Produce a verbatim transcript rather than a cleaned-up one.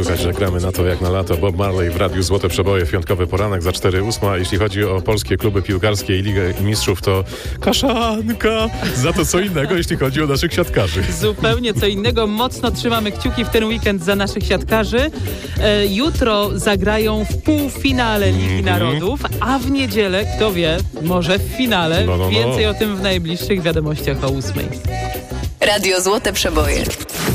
słychać, że gramy na to jak na lato. Bob Marley w Radiu Złote Przeboje, piątkowy poranek za cztery ósma. A jeśli chodzi o polskie kluby piłkarskie i Ligę Mistrzów, to kaszanka. Za to co innego, jeśli chodzi o naszych siatkarzy. Zupełnie co innego. Mocno trzymamy kciuki w ten weekend za naszych siatkarzy. E, jutro zagrają w półfinale Ligi mm-hmm. Narodów, a w niedzielę, kto wie, może w finale. No, no, no. Więcej o tym w najbliższych wiadomościach o ósmej. Radio Złote Przeboje.